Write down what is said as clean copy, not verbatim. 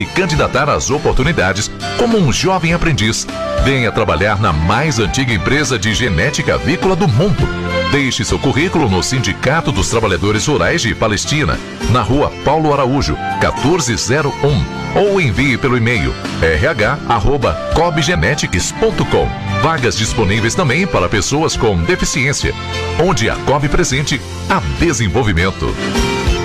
e candidatar às oportunidades como um jovem aprendiz. Venha trabalhar na mais antiga empresa de genética avícola do mundo. Deixe seu currículo no Sindicato dos Trabalhadores Rurais de Palestina, na rua Paulo Araújo, 1401, ou envie pelo e-mail rh@cobgenetics.com. Vagas disponíveis também para pessoas com deficiência. Onde a Cobb presente, há desenvolvimento.